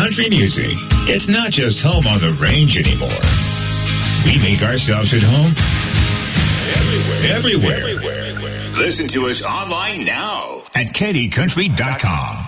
country music. It's not just home on the range anymore. We make ourselves at home everywhere. Listen to us online now at KennyCountry.com.